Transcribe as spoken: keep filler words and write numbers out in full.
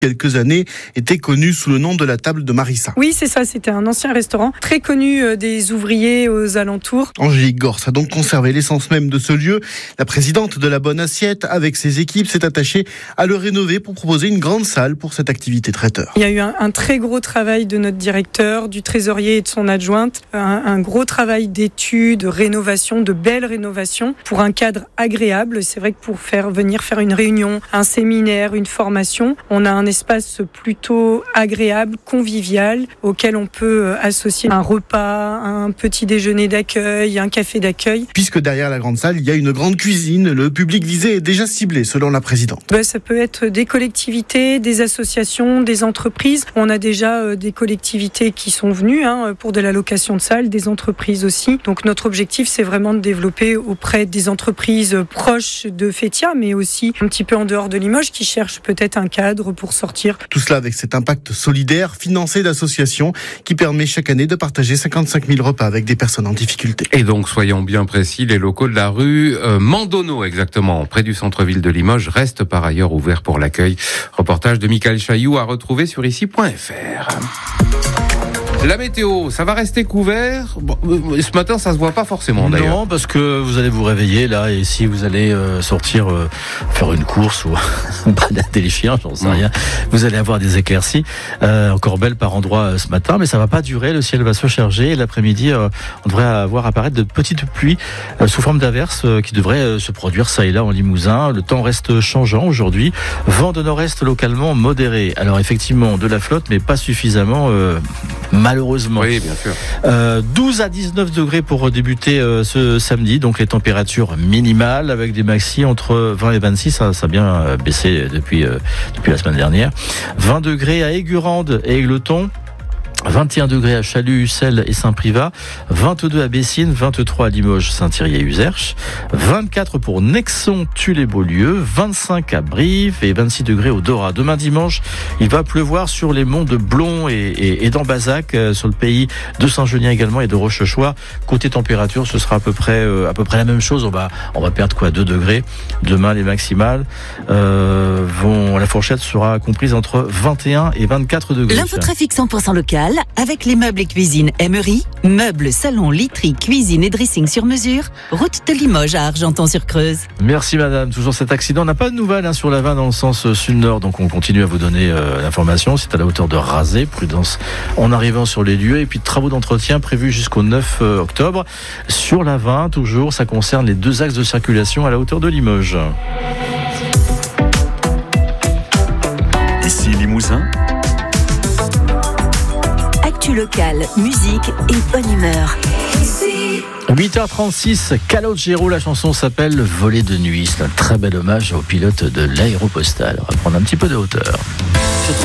quelques années, était connu sous le nom de la table de Marissa. Oui, c'est ça, c'était un ancien restaurant très connu des ouvriers aux alentours. Angélique Gors a donc conservé l'essence même de ce lieu. La présidente de la Bonne Assiette, avec ses équipes, s'est attachée à le rénover pour proposer une grande salle pour cette activité traiteur. Il y a eu un, un très gros travail de notre directeur, du trésorier et de son adjointe, un, un gros travail d'études, de rénovation, de belles rénovations pour un cadre agréable. C'est vrai que pour faire venir faire une réunion, un séminaire, une formation, on a un espace plutôt agréable, convivial, auquel on peut associer un repas, un petit déjeuner d'accueil, un café d'accueil. Puisque derrière la grande salle, il y a une grande cuisine, le public visé est déjà ciblé selon la présidente. Ben, ça peut être des collectivités, des associations, des entreprises. On a déjà des collectivités qui sont venues hein, pour de la location de salles, des entreprises aussi. Donc notre objectif, c'est vraiment de développer auprès des entreprises proches de Feytiat, mais aussi un petit peu en dehors de Limoges, qui cherchent peut-être un cadre pour sortir. Tout cela avec cet impact solidaire financé d'associations qui permet chaque année de partager cinquante-cinq mille repas avec des personnes en difficulté. Et donc, soyons bien précis, les locaux de la rue euh, Mandonneau, exactement, près du centre-ville de Limoges, restent par ailleurs ouverts pour l'accueil. Reportage de Michael Chailloux à retrouver sur ici point f r. La météo, ça va rester couvert. Bon, ce matin, ça se voit pas forcément d'ailleurs. Non, parce que vous allez vous réveiller là, et si vous allez euh, sortir euh, faire une course ou balader les chiens, j'en sais rien, vous allez avoir des éclaircies. Euh, encore belle par endroits euh, ce matin, mais ça va pas durer. Le ciel va se charger. Et l'après-midi, euh, on devrait avoir apparaître de petites pluies euh, sous forme d'averses euh, qui devraient euh, se produire ça et là en Limousin. Le temps reste changeant aujourd'hui. Vent de nord-est localement modéré. Alors effectivement, de la flotte, mais pas suffisamment. Euh, Malheureusement. Oui, bien sûr. Euh, douze à dix-neuf degrés pour débuter euh, ce samedi. Donc les températures minimales avec des maxi entre vingt et vingt-six. Ça, ça a bien baissé depuis, euh, depuis la semaine dernière. vingt degrés à Aigurande et Égletons. vingt et un degrés à Chalut, Ussel et Saint-Privat, vingt-deux à Bessines, vingt-trois à Limoges, Saint-Thierry et Uzerche, vingt-quatre pour Nexon, Tulle et Beaulieu, vingt-cinq à Brive et vingt-six degrés au Dora. Demain dimanche, il va pleuvoir sur les monts de Blon et, et, et d'Ambazac, euh, sur le pays de Saint-Genien également et de Rochechouart. Côté température, ce sera à peu près, euh, à peu près la même chose. On va, on va perdre quoi, deux degrés. Demain, les maximales euh, vont, la fourchette sera comprise entre vingt et un et vingt-quatre degrés. L'infotrafic cent pour cent local. Avec les meubles et cuisine Emery, meubles, salons, literie, cuisine et dressing sur mesure, route de Limoges à Argenton-sur-Creuse. Merci madame, toujours cet accident. On n'a pas de nouvelles hein, sur la vingt dans le sens sud-nord, donc on continue à vous donner euh, l'information. C'est à la hauteur de Razé, prudence en arrivant sur les lieux, et puis travaux d'entretien prévus jusqu'au neuf octobre. Sur la vingt, toujours, ça concerne les deux axes de circulation à la hauteur de Limoges. Ici Limousin. Actu local, musique et bonne humeur. huit heures trente-six, Calogero, la chanson s'appelle Voler de nuit. C'est un très bel hommage au pilote de l'Aéropostale. On va prendre un petit peu de hauteur.